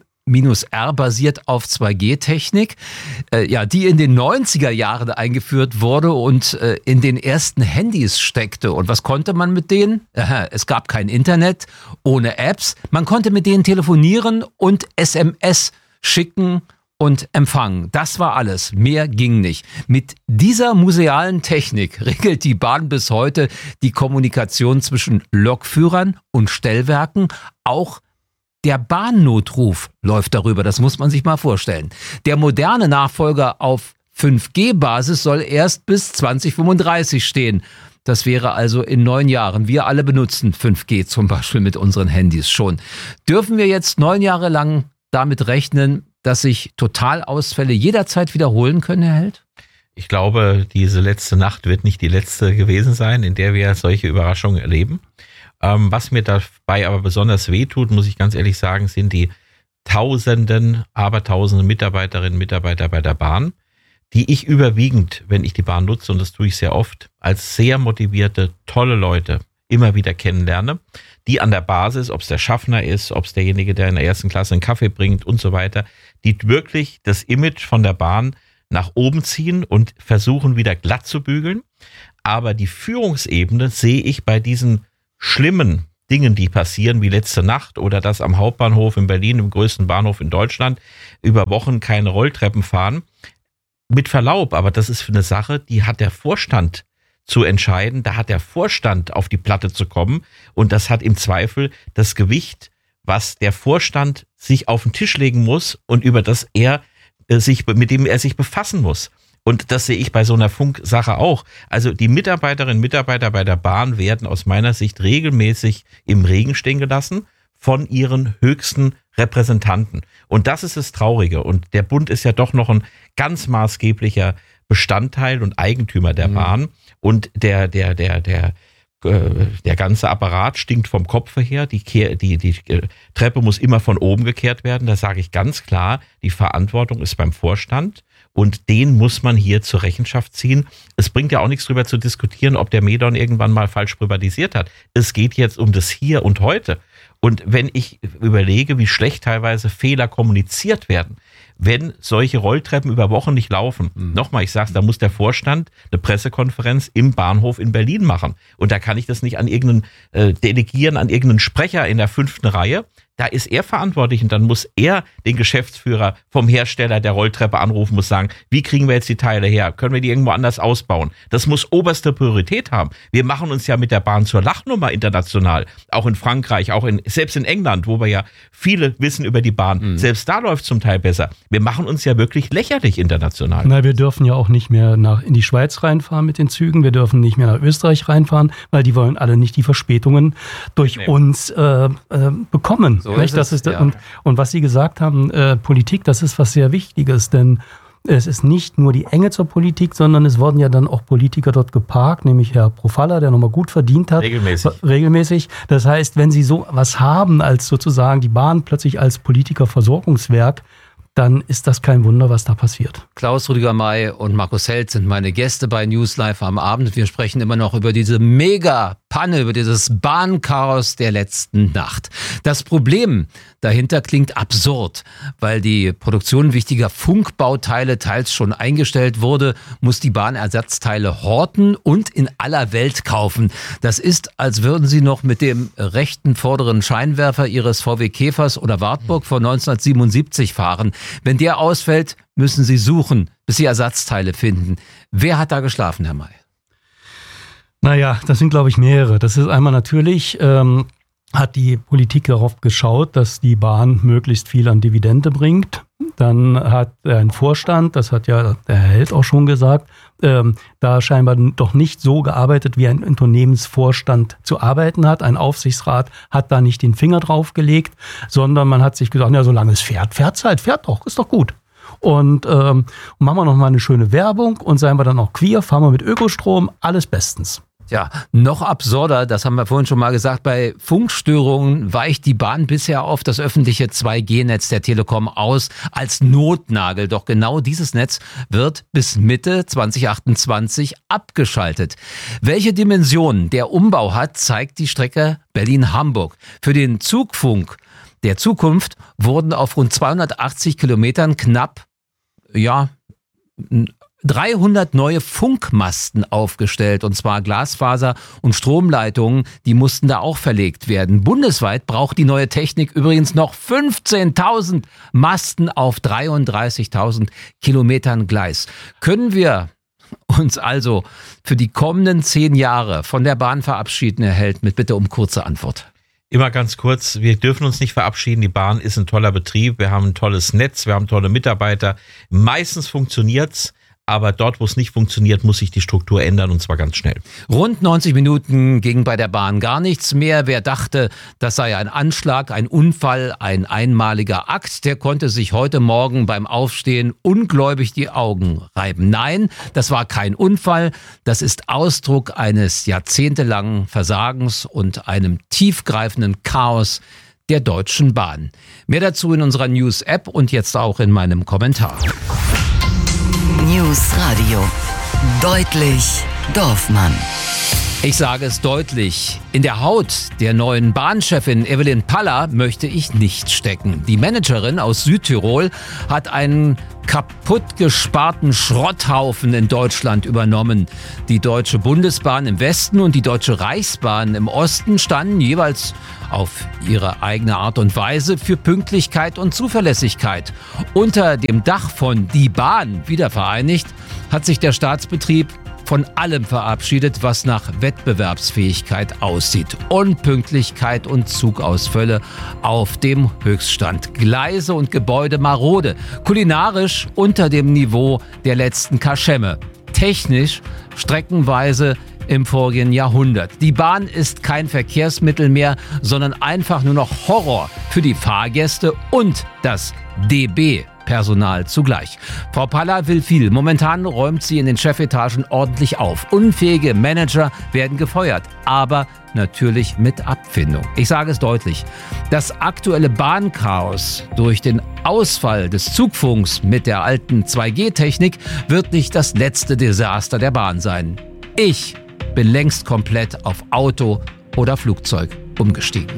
R basiert auf zwei G Technik, äh, ja, die in den neunziger Jahren eingeführt wurde und äh, in den ersten Handys steckte. Und was konnte man mit denen? Aha, es gab kein Internet, ohne Apps. Man konnte mit denen telefonieren und S M S schicken und empfangen. Das war alles. Mehr ging nicht. Mit dieser musealen Technik regelt die Bahn bis heute die Kommunikation zwischen Lokführern und Stellwerken. Auch der Bahnnotruf läuft darüber, das muss man sich mal vorstellen. Der moderne Nachfolger auf fünf G Basis soll erst bis zwanzig fünfunddreißig stehen. Das wäre also in neun Jahren. Wir alle benutzen fünf G zum Beispiel mit unseren Handys schon. Dürfen wir jetzt neun Jahre lang damit rechnen, dass sich Totalausfälle jederzeit wiederholen können, Herr Held? Ich glaube, diese letzte Nacht wird nicht die letzte gewesen sein, in der wir solche Überraschungen erleben. Ähm, was mir dabei aber besonders wehtut, muss ich ganz ehrlich sagen, sind die Tausenden, Abertausende Mitarbeiterinnen und Mitarbeiter bei der Bahn, die ich überwiegend, wenn ich die Bahn nutze, und das tue ich sehr oft, als sehr motivierte, tolle Leute immer wieder kennenlerne, die an der Basis, ob es der Schaffner ist, ob es derjenige, der in der ersten Klasse einen Kaffee bringt und so weiter, die wirklich das Image von der Bahn nach oben ziehen und versuchen wieder glatt zu bügeln. Aber die Führungsebene sehe ich bei diesen schlimmen Dingen, die passieren, wie letzte Nacht oder dass am Hauptbahnhof in Berlin, im größten Bahnhof in Deutschland, über Wochen keine Rolltreppen fahren, mit Verlaub, aber das ist eine Sache, die hat der Vorstand zu entscheiden. Da hat der Vorstand auf die Platte zu kommen und das hat im Zweifel das Gewicht, was der Vorstand sich auf den Tisch legen muss und über das er äh, sich, mit dem er sich befassen muss. Und das sehe ich bei so einer Funksache auch. Also die Mitarbeiterinnen und Mitarbeiter bei der Bahn werden aus meiner Sicht regelmäßig im Regen stehen gelassen von ihren höchsten Repräsentanten. Und das ist das Traurige. Und der Bund ist ja doch noch ein ganz maßgeblicher Bestandteil und Eigentümer der mhm. Bahn. Und der, der, der, der, der ganze Apparat stinkt vom Kopf her. Die, Kehr, die, die Treppe muss immer von oben gekehrt werden. Da sage ich ganz klar, die Verantwortung ist beim Vorstand. Und den muss man hier zur Rechenschaft ziehen. Es bringt ja auch nichts drüber zu diskutieren, ob der Medon irgendwann mal falsch privatisiert hat. Es geht jetzt um das Hier und Heute. Und wenn ich überlege, wie schlecht teilweise Fehler kommuniziert werden, wenn solche Rolltreppen über Wochen nicht laufen, mhm. nochmal, ich sag's, da muss der Vorstand eine Pressekonferenz im Bahnhof in Berlin machen. Und da kann ich das nicht an irgendeinen äh, delegieren, an irgendeinen Sprecher in der fünften Reihe. Da ist er verantwortlich und dann muss er den Geschäftsführer vom Hersteller der Rolltreppe anrufen, muss sagen, wie kriegen wir jetzt die Teile her? Können wir die irgendwo anders ausbauen? Das muss oberste Priorität haben. Wir machen uns ja mit der Bahn zur Lachnummer international. Auch in Frankreich, auch in, selbst in England, wo wir ja viele wissen über die Bahn. Mhm. Selbst da läuft es zum Teil besser. Wir machen uns ja wirklich lächerlich international. Na, wir dürfen ja auch nicht mehr nach, in die Schweiz reinfahren mit den Zügen. Wir dürfen nicht mehr nach Österreich reinfahren, weil die wollen alle nicht die Verspätungen durch nee. uns äh, äh, bekommen. So ist das ist, ja. und, und was Sie gesagt haben, äh, Politik, das ist was sehr Wichtiges, denn es ist nicht nur die Enge zur Politik, sondern es wurden ja dann auch Politiker dort geparkt, nämlich Herr Profalla, der nochmal gut verdient hat. Regelmäßig. Regelmäßig. Das heißt, wenn Sie so was haben, als sozusagen die Bahn plötzlich als Politikerversorgungswerk, dann ist das kein Wunder, was da passiert. Klaus Rüdiger May und Markus Held sind meine Gäste bei News Live am Abend. Wir sprechen immer noch über diese Mega-Panne, über dieses Bahnchaos der letzten Nacht. Das Problem dahinter klingt absurd, weil die Produktion wichtiger Funkbauteile teils schon eingestellt wurde, muss die Bahn Ersatzteile horten und in aller Welt kaufen. Das ist, als würden sie noch mit dem rechten vorderen Scheinwerfer ihres V W Käfers oder Wartburg von neunzehnhundertsiebenundsiebzig fahren. Wenn der ausfällt, müssen sie suchen, bis sie Ersatzteile finden. Wer hat da geschlafen, Herr May? Naja, das sind, glaube ich, mehrere. Das ist einmal natürlich, ähm, hat die Politik darauf geschaut, dass die Bahn möglichst viel an Dividende bringt. Dann hat ein Vorstand, das hat ja der Herr Held auch schon gesagt, ähm, da scheinbar doch nicht so gearbeitet, wie ein Unternehmensvorstand zu arbeiten hat. Ein Aufsichtsrat hat da nicht den Finger drauf gelegt, sondern man hat sich gesagt, ja, solange es fährt, fährt's halt, fährt doch, ist doch gut. Und ähm, machen wir noch mal eine schöne Werbung und seien wir dann auch queer, fahren wir mit Ökostrom, alles bestens. Ja, noch absurder, das haben wir vorhin schon mal gesagt, bei Funkstörungen weicht die Bahn bisher auf das öffentliche zwei G Netz der Telekom aus als Notnagel. Doch genau dieses Netz wird bis Mitte zwanzig achtundzwanzig abgeschaltet. Welche Dimension der Umbau hat, zeigt die Strecke Berlin-Hamburg. Für den Zugfunk der Zukunft wurden auf rund zweihundertachtzig Kilometern knapp, ja, dreihundert neue Funkmasten aufgestellt, und zwar Glasfaser und Stromleitungen, die mussten da auch verlegt werden. Bundesweit braucht die neue Technik übrigens noch fünfzehntausend Masten auf dreiunddreißigtausend Kilometern Gleis. Können wir uns also für die kommenden zehn Jahre von der Bahn verabschieden, Herr Held, mit Bitte um kurze Antwort? Immer ganz kurz, wir dürfen uns nicht verabschieden. Die Bahn ist ein toller Betrieb, wir haben ein tolles Netz, wir haben tolle Mitarbeiter. Meistens funktioniert's. Aber dort, wo es nicht funktioniert, muss sich die Struktur ändern, und zwar ganz schnell. Rund neunzig Minuten ging bei der Bahn gar nichts mehr. Wer dachte, das sei ein Anschlag, ein Unfall, ein einmaliger Akt, der konnte sich heute Morgen beim Aufstehen ungläubig die Augen reiben. Nein, das war kein Unfall. Das ist Ausdruck eines jahrzehntelangen Versagens und einem tiefgreifenden Chaos der Deutschen Bahn. Mehr dazu in unserer News-App und jetzt auch in meinem Kommentar. News Radio. Deutlich Dorfmann. Ich sage es deutlich, in der Haut der neuen Bahnchefin Evelyn Paller möchte ich nicht stecken. Die Managerin aus Südtirol hat einen kaputt gesparten Schrotthaufen in Deutschland übernommen. Die Deutsche Bundesbahn im Westen und die Deutsche Reichsbahn im Osten standen jeweils auf ihre eigene Art und Weise für Pünktlichkeit und Zuverlässigkeit. Unter dem Dach von Die Bahn wiedervereinigt hat sich der Staatsbetrieb von allem verabschiedet, was nach Wettbewerbsfähigkeit aussieht. Unpünktlichkeit und Zugausfälle auf dem Höchststand. Gleise und Gebäude marode. Kulinarisch unter dem Niveau der letzten Kaschemme. Technisch streckenweise im vorigen Jahrhundert. Die Bahn ist kein Verkehrsmittel mehr, sondern einfach nur noch Horror für die Fahrgäste und das D B-Personal zugleich. Frau Paller will viel. Momentan räumt sie in den Chefetagen ordentlich auf. Unfähige Manager werden gefeuert, aber natürlich mit Abfindung. Ich sage es deutlich. Das aktuelle Bahnchaos durch den Ausfall des Zugfunks mit der alten zwei G Technik wird nicht das letzte Desaster der Bahn sein. Ich bin längst komplett auf Auto oder Flugzeug umgestiegen.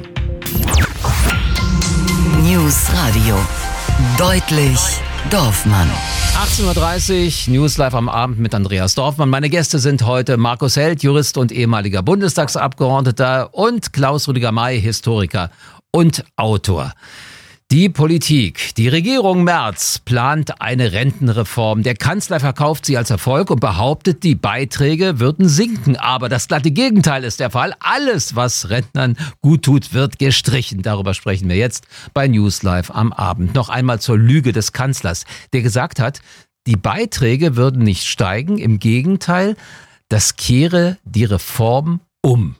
News Radio. Deutlich Dorfmann. achtzehn Uhr dreißig, News Live am Abend mit Andreas Dorfmann. Meine Gäste sind heute Markus Held, Jurist und ehemaliger Bundestagsabgeordneter, und Klaus Rüdiger May, Historiker und Autor. Die Politik. Die Regierung Merz plant eine Rentenreform. Der Kanzler verkauft sie als Erfolg und behauptet, die Beiträge würden sinken. Aber das glatte Gegenteil ist der Fall. Alles, was Rentnern gut tut, wird gestrichen. Darüber sprechen wir jetzt bei News Live am Abend. Noch einmal zur Lüge des Kanzlers, der gesagt hat, die Beiträge würden nicht steigen. Im Gegenteil, das kehre die Reform um.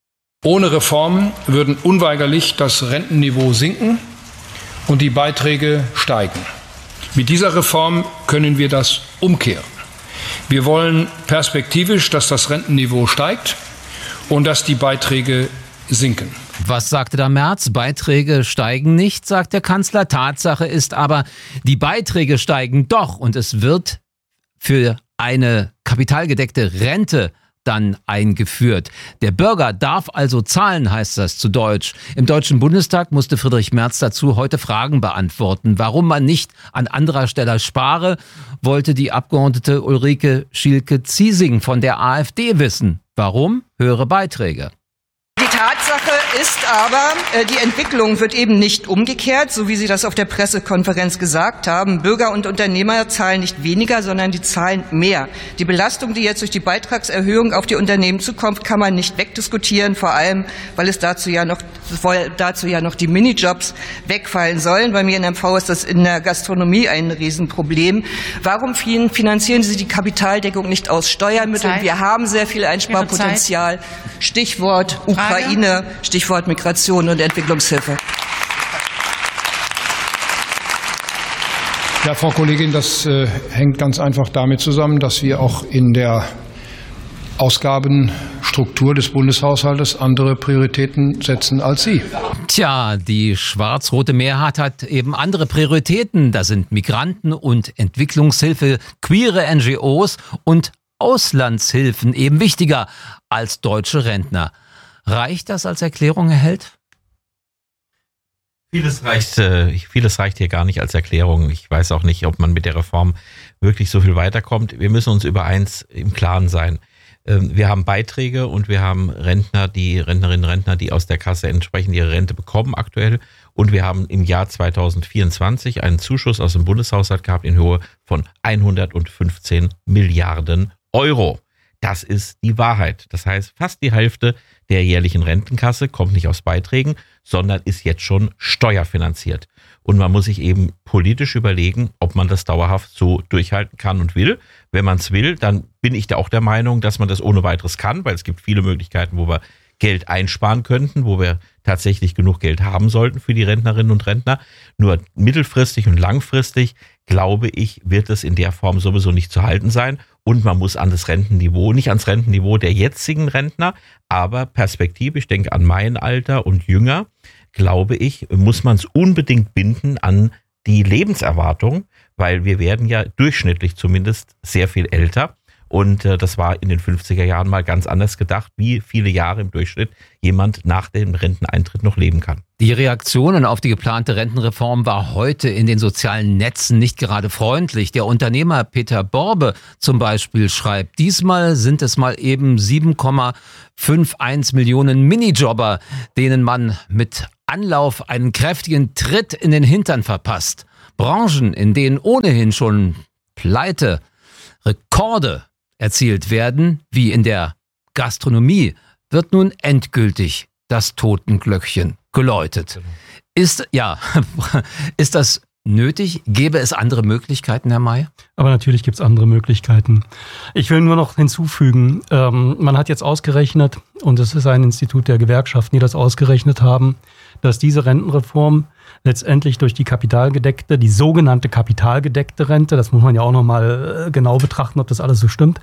Ohne Reform würden unweigerlich das Rentenniveau sinken und die Beiträge steigen. Mit dieser Reform können wir das umkehren. Wir wollen perspektivisch, dass das Rentenniveau steigt und dass die Beiträge sinken. Was sagte da Merz? Beiträge steigen nicht, sagt der Kanzler. Tatsache ist aber, die Beiträge steigen doch und es wird für eine kapitalgedeckte Rente dann eingeführt. Der Bürger darf also zahlen, heißt das zu Deutsch. Im Deutschen Bundestag musste Friedrich Merz dazu heute Fragen beantworten. Warum man nicht an anderer Stelle spare, wollte die Abgeordnete Ulrike Schielke-Ziesing von der AfD wissen. Warum? Höhere Beiträge. Die Tatsache ist aber, die Entwicklung wird eben nicht umgekehrt, so wie Sie das auf der Pressekonferenz gesagt haben. Bürger und Unternehmer zahlen nicht weniger, sondern die zahlen mehr. Die Belastung, die jetzt durch die Beitragserhöhung auf die Unternehmen zukommt, kann man nicht wegdiskutieren, vor allem, weil es dazu ja noch, weil dazu ja noch die Minijobs wegfallen sollen. Bei mir in M V ist das in der Gastronomie ein Riesenproblem. Warum finanzieren Sie die Kapitaldeckung nicht aus Steuermitteln? Zeit. Wir haben sehr viel Einsparpotenzial. Stichwort Ukraine, Stichwort Migration und Entwicklungshilfe. Ja, Frau Kollegin, das äh, hängt ganz einfach damit zusammen, dass wir auch in der Ausgabenstruktur des Bundeshaushaltes andere Prioritäten setzen als Sie. Tja, die schwarz-rote Mehrheit hat eben andere Prioritäten. Da sind Migranten und Entwicklungshilfe, queere N G Os und Auslandshilfen eben wichtiger als deutsche Rentner. Reicht das als Erklärung, Herr Held? Vieles reicht, äh, vieles reicht hier gar nicht als Erklärung. Ich weiß auch nicht, ob man mit der Reform wirklich so viel weiterkommt. Wir müssen uns über eins im Klaren sein. Ähm, wir haben Beiträge und wir haben Rentner, die Rentnerinnen und Rentner, die aus der Kasse entsprechend ihre Rente bekommen aktuell. Und wir haben im Jahr zweitausendvierundzwanzig einen Zuschuss aus dem Bundeshaushalt gehabt in Höhe von hundertfünfzehn Milliarden Euro. Das ist die Wahrheit. Das heißt, fast die Hälfte der jährlichen Rentenkasse kommt nicht aus Beiträgen, sondern ist jetzt schon steuerfinanziert. Und man muss sich eben politisch überlegen, ob man das dauerhaft so durchhalten kann und will. Wenn man es will, dann bin ich da auch der Meinung, dass man das ohne weiteres kann, weil es gibt viele Möglichkeiten, wo wir Geld einsparen könnten, wo wir tatsächlich genug Geld haben sollten für die Rentnerinnen und Rentner. Nur mittelfristig und langfristig, glaube ich, wird es in der Form sowieso nicht zu halten sein. Und man muss an das Rentenniveau, nicht ans Rentenniveau der jetzigen Rentner, aber perspektivisch, ich denke an mein Alter und jünger, glaube ich, muss man es unbedingt binden an die Lebenserwartung, weil wir werden ja durchschnittlich zumindest sehr viel älter. Und äh, das war in den fünfziger Jahren mal ganz anders gedacht, wie viele Jahre im Durchschnitt jemand nach dem Renteneintritt noch leben kann. Die Reaktionen auf die geplante Rentenreform war heute in den sozialen Netzen nicht gerade freundlich. Der Unternehmer Peter Borbe zum Beispiel schreibt, diesmal sind es mal eben sieben Komma einundfünfzig Millionen Minijobber, denen man mit Anlauf einen kräftigen Tritt in den Hintern verpasst. Branchen, in denen ohnehin schon Pleite, Rekorde erzielt werden, wie in der Gastronomie, wird nun endgültig das Totenglöckchen geläutet. Ist, ja, ist das nötig? Gäbe es andere Möglichkeiten, Herr May? Aber natürlich gibt es andere Möglichkeiten. Ich will nur noch hinzufügen, ähm, man hat jetzt ausgerechnet, und es ist ein Institut der Gewerkschaften, die das ausgerechnet haben, dass diese Rentenreform letztendlich durch die kapitalgedeckte, die sogenannte kapitalgedeckte Rente, das muss man ja auch nochmal genau betrachten, ob das alles so stimmt,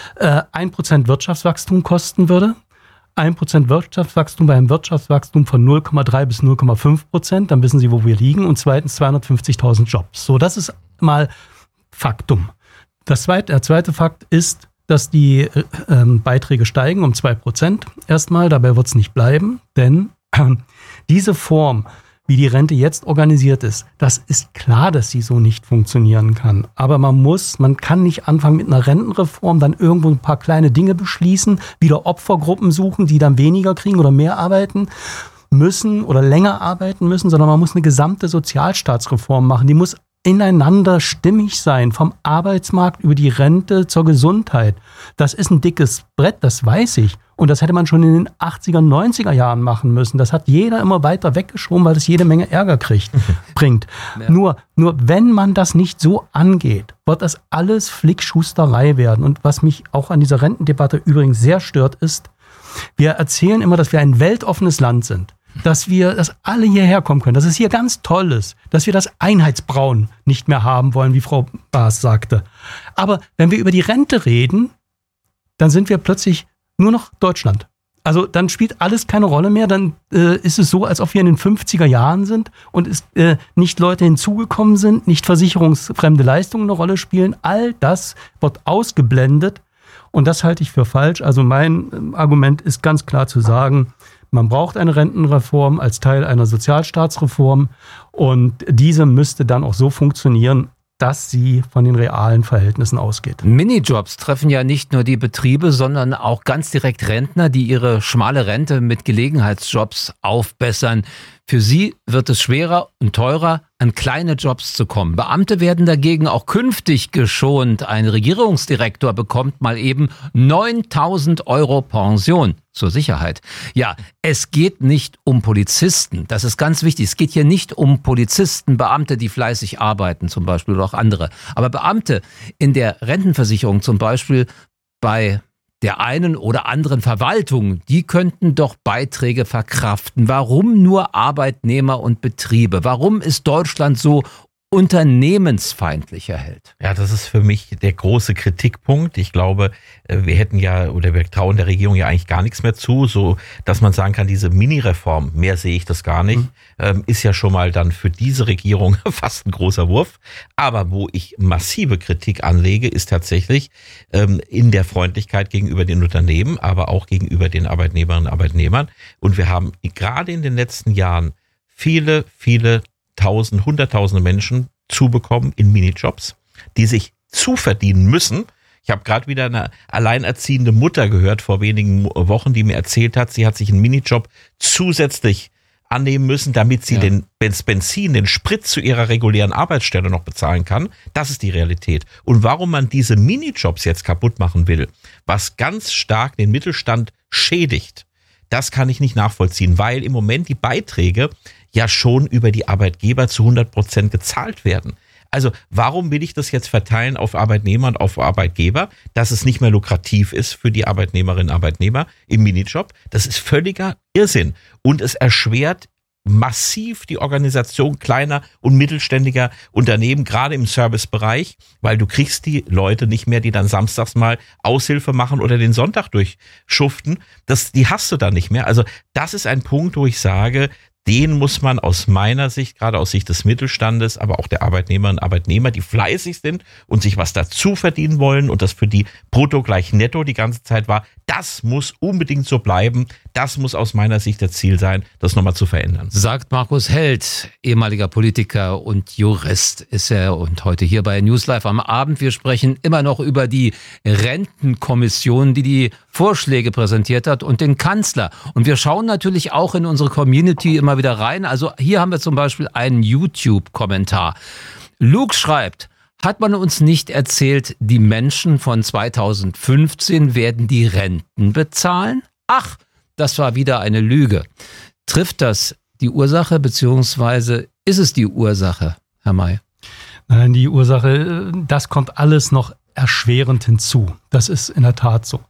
ein Prozent Wirtschaftswachstum kosten würde. ein Prozent Wirtschaftswachstum bei einem Wirtschaftswachstum von null Komma drei bis null Komma fünf Prozent, dann wissen Sie, wo wir liegen. Und zweitens zweihundertfünfzigtausend Jobs. So, das ist mal Faktum. Das zweite, der zweite Fakt ist, dass die äh, Beiträge steigen um zwei Prozent erstmal. Dabei wird es nicht bleiben, denn äh, diese Form, wie die Rente jetzt organisiert ist, das ist klar, dass sie so nicht funktionieren kann. Aber man muss, man kann nicht anfangen mit einer Rentenreform, dann irgendwo ein paar kleine Dinge beschließen, wieder Opfergruppen suchen, die dann weniger kriegen oder mehr arbeiten müssen oder länger arbeiten müssen, sondern man muss eine gesamte Sozialstaatsreform machen. Die muss ineinander stimmig sein, vom Arbeitsmarkt über die Rente zur Gesundheit. Das ist ein dickes Brett, das weiß ich. Und das hätte man schon in den achtziger, neunziger Jahren machen müssen. Das hat jeder immer weiter weggeschoben, weil das jede Menge Ärger kriegt, bringt. Ja. Nur, nur wenn man das nicht so angeht, wird das alles Flickschusterei werden. Und was mich auch an dieser Rentendebatte übrigens sehr stört, ist, wir erzählen immer, dass wir ein weltoffenes Land sind. Dass wir, dass alle hierher kommen können, dass es hier ganz toll ist, dass wir das Einheitsbrauen nicht mehr haben wollen, wie Frau Baas sagte. Aber wenn wir über die Rente reden, dann sind wir plötzlich nur noch Deutschland. Also dann spielt alles keine Rolle mehr, dann äh, ist es so, als ob wir in den fünfziger Jahren sind und es äh, nicht Leute hinzugekommen sind, nicht versicherungsfremde Leistungen eine Rolle spielen. All das wird ausgeblendet und das halte ich für falsch. Also mein äh, Argument ist ganz klar zu sagen, man braucht eine Rentenreform als Teil einer Sozialstaatsreform und diese müsste dann auch so funktionieren, dass sie von den realen Verhältnissen ausgeht. Minijobs treffen ja nicht nur die Betriebe, sondern auch ganz direkt Rentner, die ihre schmale Rente mit Gelegenheitsjobs aufbessern. Für sie wird es schwerer und teurer, an kleine Jobs zu kommen. Beamte werden dagegen auch künftig geschont. Ein Regierungsdirektor bekommt mal eben neuntausend Euro Pension zur Sicherheit. Ja, es geht nicht um Polizisten. Das ist ganz wichtig. Es geht hier nicht um Polizisten, Beamte, die fleißig arbeiten zum Beispiel oder auch andere. Aber Beamte in der Rentenversicherung zum Beispiel bei der einen oder anderen Verwaltung, die könnten doch Beiträge verkraften. Warum nur Arbeitnehmer und Betriebe? Warum ist Deutschland so unternehmensfeindlich erhält? Ja, das ist für mich der große Kritikpunkt. Ich glaube, wir hätten ja, oder wir trauen der Regierung ja eigentlich gar nichts mehr zu, so dass man sagen kann, diese Mini-Reform, mehr sehe ich das gar nicht, mhm. ähm, ist ja schon mal dann für diese Regierung fast ein großer Wurf. Aber wo ich massive Kritik anlege, ist tatsächlich ähm, in der Freundlichkeit gegenüber den Unternehmen, aber auch gegenüber den Arbeitnehmerinnen und Arbeitnehmern. Und wir haben gerade in den letzten Jahren viele, viele Tausend, Hunderttausende Menschen zubekommen in Minijobs, die sich zuverdienen müssen. Ich habe gerade wieder eine alleinerziehende Mutter gehört vor wenigen Wochen, die mir erzählt hat, sie hat sich einen Minijob zusätzlich annehmen müssen, damit sie ja. den Benzin, den Sprit zu ihrer regulären Arbeitsstelle noch bezahlen kann. Das ist die Realität. Und warum man diese Minijobs jetzt kaputt machen will, was ganz stark den Mittelstand schädigt, das kann ich nicht nachvollziehen, weil im Moment die Beiträge ja schon über die Arbeitgeber zu hundert Prozent gezahlt werden. Also warum will ich das jetzt verteilen auf Arbeitnehmer und auf Arbeitgeber, dass es nicht mehr lukrativ ist für die Arbeitnehmerinnen und Arbeitnehmer im Minijob? Das ist völliger Irrsinn und es erschwert massiv die Organisation kleiner und mittelständiger Unternehmen, gerade im Servicebereich, weil du kriegst die Leute nicht mehr, die dann samstags mal Aushilfe machen oder den Sonntag durchschuften. Das, die hast du dann nicht mehr. Also das ist ein Punkt, wo ich sage, den muss man aus meiner Sicht, gerade aus Sicht des Mittelstandes, aber auch der Arbeitnehmerinnen und Arbeitnehmer, die fleißig sind und sich was dazu verdienen wollen und das für die brutto gleich netto die ganze Zeit war, das muss unbedingt so bleiben. Das muss aus meiner Sicht das Ziel sein, das nochmal zu verändern. Sagt Markus Held, ehemaliger Politiker und Jurist ist er und heute hier bei News Live am Abend. Wir sprechen immer noch über die Rentenkommission, die die Vorschläge präsentiert hat und den Kanzler. Und wir schauen natürlich auch in unsere Community immer wieder rein. Also hier haben wir zum Beispiel einen YouTube-Kommentar. Luke schreibt: Hat man uns nicht erzählt, die Menschen von zweitausendfünfzehn werden die Renten bezahlen? Ach, das war wieder eine Lüge. Trifft das die Ursache, beziehungsweise ist es die Ursache, Herr May? Nein, die Ursache, das kommt alles noch erschwerend hinzu. Das ist in der Tat so.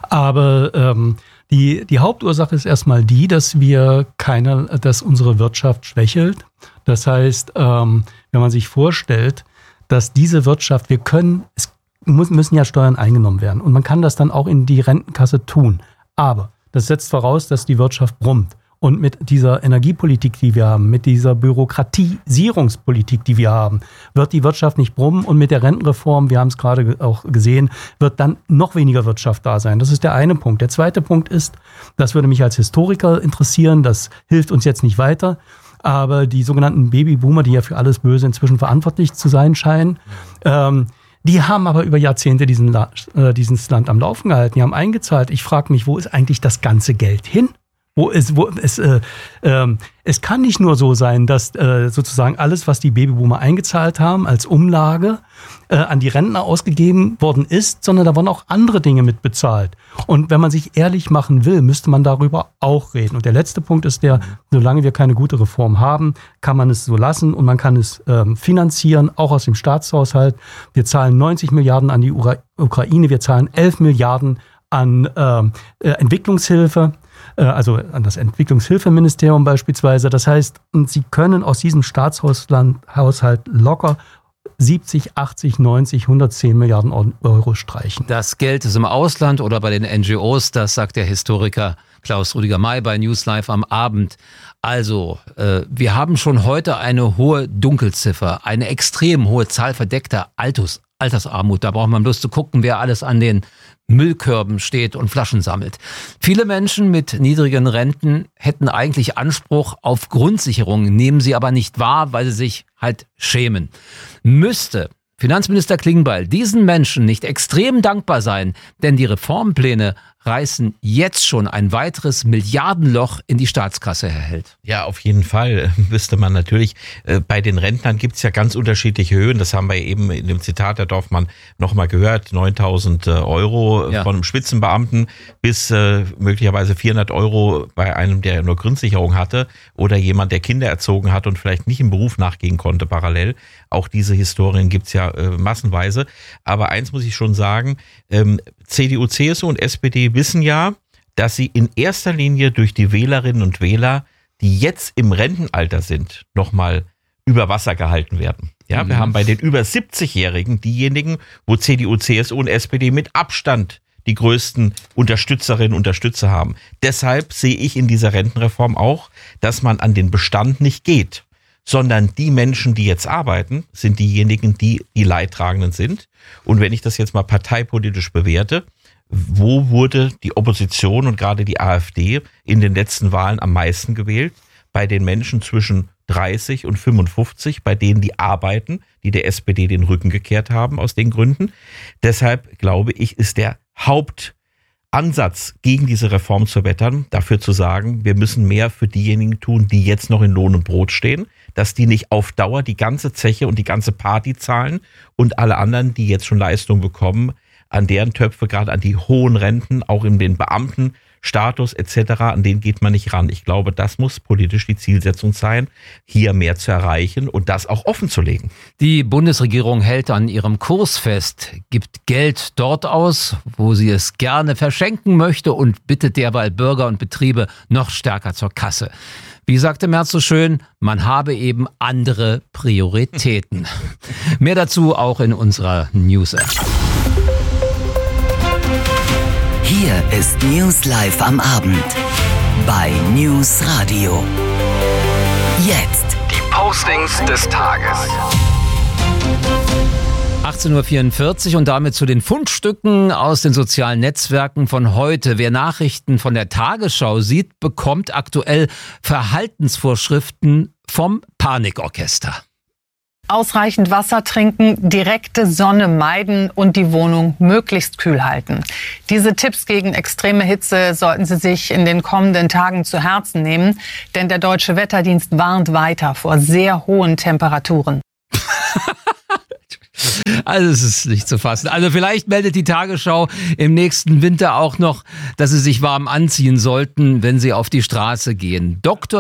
Aber ähm, die, die Hauptursache ist erstmal die, dass wir keine, dass unsere Wirtschaft schwächelt. Das heißt, ähm, wenn man sich vorstellt, dass diese Wirtschaft, wir können, es muss, müssen ja Steuern eingenommen werden und man kann das dann auch in die Rentenkasse tun. Aber das setzt voraus, dass die Wirtschaft brummt. Und mit dieser Energiepolitik, die wir haben, mit dieser Bürokratisierungspolitik, die wir haben, wird die Wirtschaft nicht brummen. Und mit der Rentenreform, wir haben es gerade auch gesehen, wird dann noch weniger Wirtschaft da sein. Das ist der eine Punkt. Der zweite Punkt ist, das würde mich als Historiker interessieren, das hilft uns jetzt nicht weiter, aber die sogenannten Babyboomer, die ja für alles Böse inzwischen verantwortlich zu sein scheinen, ähm, die haben aber über Jahrzehnte diesen La- äh, dieses Land am Laufen gehalten. Die haben eingezahlt. Ich frage mich, wo ist eigentlich das ganze Geld hin? Wo es, wo es, äh, äh, es kann nicht nur so sein, dass äh, sozusagen alles, was die Babyboomer eingezahlt haben, als Umlage äh, an die Rentner ausgegeben worden ist, sondern da wurden auch andere Dinge mit bezahlt. Und wenn man sich ehrlich machen will, müsste man darüber auch reden. Und der letzte Punkt ist der, solange wir keine gute Reform haben, kann man es so lassen und man kann es ähm, finanzieren, auch aus dem Staatshaushalt. Wir zahlen neunzig Milliarden an die Ura- Ukraine, wir zahlen elf Milliarden an ähm, äh, Entwicklungshilfe, also an das Entwicklungshilfeministerium beispielsweise. Das heißt, Sie können aus diesem Staatshaushalt locker siebzig, achtzig, neunzig, hundertzehn Milliarden Euro streichen. Das Geld ist im Ausland oder bei den N G Os, das sagt der Historiker Klaus Rudiger May bei News Live am Abend. Also, äh, wir haben schon heute eine hohe Dunkelziffer, eine extrem hohe Zahl verdeckter Altus, Altersarmut. Da braucht man bloß zu gucken, wer alles an den Müllkörben steht und Flaschen sammelt. Viele Menschen mit niedrigen Renten hätten eigentlich Anspruch auf Grundsicherung, nehmen sie aber nicht wahr, weil sie sich halt schämen. Müsste Finanzminister Klingbeil diesen Menschen nicht extrem dankbar sein, denn die Reformpläne reißen jetzt schon ein weiteres Milliardenloch in die Staatskasse, Herr Held. Ja, auf jeden Fall wüsste man natürlich. Äh, bei den Rentnern gibt es ja ganz unterschiedliche Höhen. Das haben wir eben in dem Zitat der Dorfmann nochmal gehört. neuntausend Euro ja. von einem Spitzenbeamten bis äh, möglicherweise vierhundert Euro bei einem, der nur Grundsicherung hatte oder jemand, der Kinder erzogen hat und vielleicht nicht im Beruf nachgehen konnte parallel. Auch diese Historien gibt's ja äh, massenweise. Aber eins muss ich schon sagen, ähm, C D U, C S U und S P D wissen ja, dass sie in erster Linie durch die Wählerinnen und Wähler, die jetzt im Rentenalter sind, nochmal über Wasser gehalten werden. Ja, mhm. Wir haben bei den über siebzigjährigen diejenigen, wo C D U, C S U und S P D mit Abstand die größten Unterstützerinnen und Unterstützer haben. Deshalb sehe ich in dieser Rentenreform auch, dass man an den Bestand nicht geht, sondern die Menschen, die jetzt arbeiten, sind diejenigen, die die Leidtragenden sind. Und wenn ich das jetzt mal parteipolitisch bewerte, wo wurde die Opposition und gerade die AfD in den letzten Wahlen am meisten gewählt? Bei den Menschen zwischen dreißig und fünfundfünfzig, bei denen die arbeiten, die der S P D den Rücken gekehrt haben aus den Gründen. Deshalb glaube ich, ist der Hauptansatz gegen diese Reform zu wettern, dafür zu sagen, wir müssen mehr für diejenigen tun, die jetzt noch in Lohn und Brot stehen, dass die nicht auf Dauer die ganze Zeche und die ganze Party zahlen und alle anderen, die jetzt schon Leistung bekommen, an deren Töpfe, gerade an die hohen Renten, auch in den Beamtenstatus et cetera, an den geht man nicht ran. Ich glaube, das muss politisch die Zielsetzung sein, hier mehr zu erreichen und das auch offen zu legen. Die Bundesregierung hält an ihrem Kurs fest, gibt Geld dort aus, wo sie es gerne verschenken möchte und bittet derweil Bürger und Betriebe noch stärker zur Kasse. Wie sagte Merz so schön, man habe eben andere Prioritäten. Mehr dazu auch in unserer News-App. Hier ist News Live am Abend bei News Radio. Jetzt Die Postings des Tages. achtzehn Uhr vierundvierzig und damit zu den Fundstücken aus den sozialen Netzwerken von heute. Wer Nachrichten von der Tagesschau sieht, bekommt aktuell Verhaltensvorschriften vom Panikorchester. Ausreichend Wasser trinken, direkte Sonne meiden und die Wohnung möglichst kühl halten. Diese Tipps gegen extreme Hitze sollten Sie sich in den kommenden Tagen zu Herzen nehmen, denn der Deutsche Wetterdienst warnt weiter vor sehr hohen Temperaturen. Also es ist nicht zu fassen. Also vielleicht meldet die Tagesschau im nächsten Winter auch noch, dass Sie sich warm anziehen sollten, wenn Sie auf die Straße gehen. Doktor